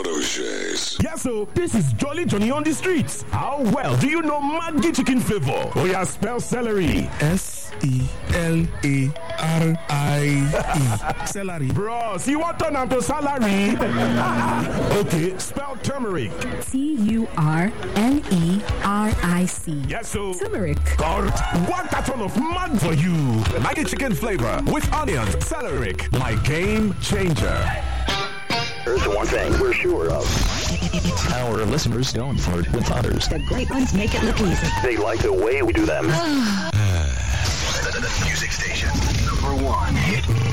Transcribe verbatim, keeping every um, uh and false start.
Auto Shays. Yes, so this is Jolly Johnny on the streets. How well do you know Maggi chicken flavor? Oh yeah, spell celery. S E L A R I E. Celery. Bros, you want turn to salary? Okay, spell turmeric. T U R N E R I C. Yes, so turmeric. Correct. One carton of Mag for you. Maggi chicken flavor with onions, celery. My game changer. Here's the one thing we're sure of. Our listeners don't flirt with others. The great ones make it look easy. They like the way we do them. The music station. Number one. Hit